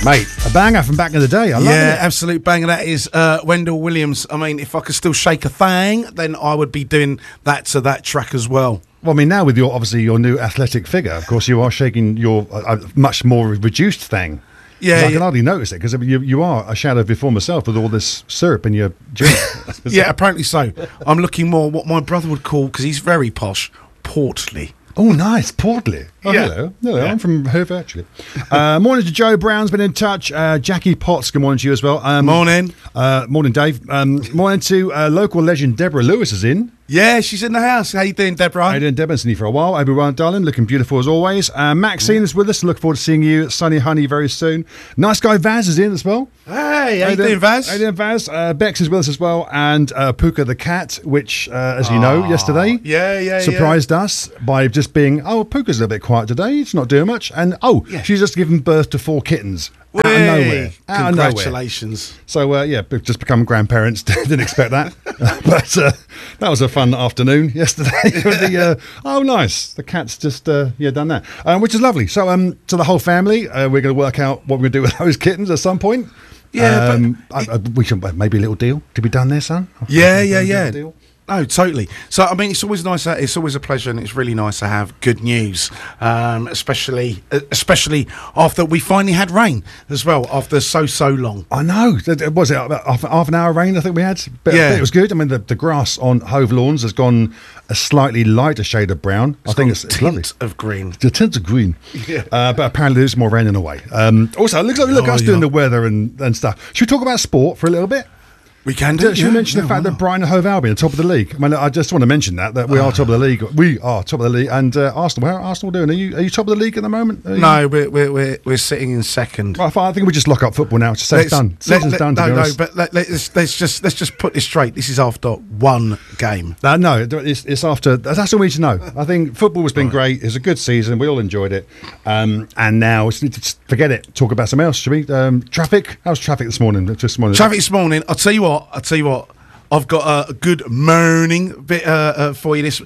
Mate, a banger from back in the day. I love it. Yeah, absolute banger. That is Wendell Williams. I mean, if I could still shake a thing, then I would be doing that to that track as well. Well, I mean, now with your new athletic figure, of course, you are shaking your much more reduced thing. Yeah, I can hardly notice it because you are a shadow of your former self with all this syrup in your drink. Yeah, apparently so. I'm looking more what my brother would call, because he's very posh, portly. Oh, nice. Portly. Oh, Yeah. hello. Hello. Yeah. I'm from Hove, actually. Morning to Joe Brown's been in touch. Jackie Potts, good morning to you as well. Morning. Morning, Dave. Morning to local legend Deborah Lewis is in. Yeah, she's in the house. How you doing, Deborah? How you doing, Deborah? Seen you for a while. Everyone, darling, looking beautiful as always. Maxine is with us. Look forward to seeing you, Sunny Honey, very soon. Nice guy Vaz is in as well. Hey, how you doing, Vaz? How you doing, Vaz? Bex is with us as well, and Puka the cat, which, as you know, yesterday surprised us by just being, Puka's a little bit quiet today. It's not doing much, and she's just given birth to 4 kittens. Out of nowhere. Out of nowhere. Congratulations. So, we've just become grandparents. Didn't expect that. But that was a fun afternoon yesterday. Nice. The cat's just, done that, which is lovely. So, to the whole family, we're going to work out what we're going to do with those kittens at some point. Yeah, we should maybe a little deal to be done there, son. Yeah. Deal. Oh, totally. So, I mean, it's always nice. It's always a pleasure, and it's really nice to have good news, especially after we finally had rain as well after so long. I know. Was it about half an hour rain? I think we had. But it was good. I mean, the grass on Hove Lawns has gone a slightly lighter shade of brown. I think it's lovely. Of green. The tint of green. Yeah. But apparently there's more rain in the way. Also, look us doing the weather and stuff. Should we talk about sport for a little bit? We can do. Should we mention the fact that Brighton and Hove Albion are top of the league? I mean, I just want to mention that we are top of the league. We are top of the league. And Arsenal, how are Arsenal doing? Are you top of the league at the moment? No, we're sitting in second. Well, I think we just lock up football now. Just say it's done. Season's done. But let's just put this straight. This is after one game. No, it's after. That's all we need to know. I think football has been great. It's a good season. We all enjoyed it. And now just forget it. Talk about something else, should we? Traffic. How's traffic this morning? Traffic this morning. I'll tell you what. I've got a good moaning bit for you. This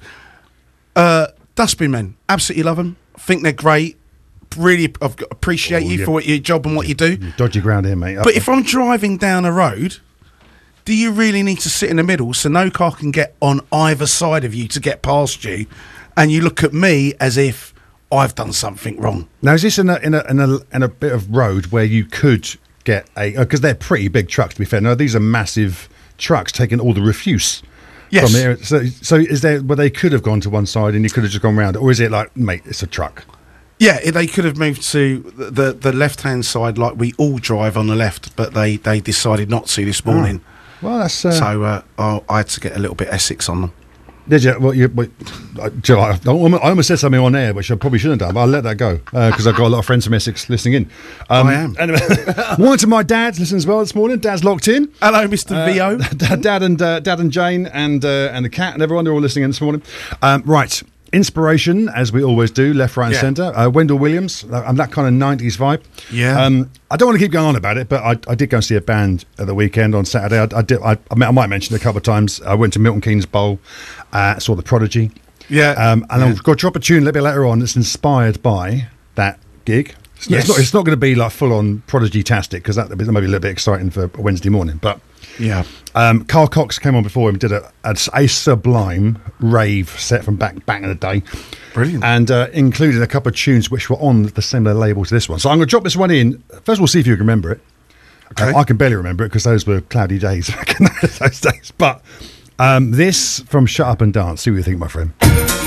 dustbin men, absolutely love them. Think they're great. Really, appreciate you for your job and what you do. Dodgy ground here, mate. But if I'm driving down a road, do you really need to sit in the middle so no car can get on either side of you to get past you, and you look at me as if I've done something wrong? Now, is this in a bit of road where you could get because they're pretty big trucks, to be fair. No, these are massive trucks taking all the refuse from here. So is there where they could have gone to one side and you could have just gone round, or is it like, mate, it's a truck? Yeah, they could have moved to the left-hand side like we all drive on the left, but they decided not to this morning. Well, that's... So I had to get a little bit Essex on them. Did you? Well, I almost said something on air, which I probably shouldn't have done, but I'll let that go because I've got a lot of friends from Essex listening in. I am. Anyway, morning to my dad, listening as well this morning. Dad's locked in. Hello, Mr. VO. Dad and Jane and the cat and everyone, they're all listening in this morning. Right. Inspiration, as we always do, left, right, and centre. Wendell Williams, that kind of 90s vibe. Yeah. I don't want to keep going on about it, but I did go and see a band at the weekend on Saturday. I might mention it a couple of times. I went to Milton Keynes Bowl, saw the Prodigy. Yeah. And I'm going to drop a tune a little bit later on that's inspired by that gig. It's not going to be like full on Prodigy-tastic because that might be a little bit exciting for a Wednesday morning, but. Yeah. Carl Cox came on before him, did a sublime rave set from back in the day. Brilliant. And included a couple of tunes which were on the similar label to this one. So I'm going to drop this one in. First of all, see if you can remember it. Okay. I can barely remember it because those were cloudy days back in those days. But this from Shut Up and Dance. See what you think, my friend.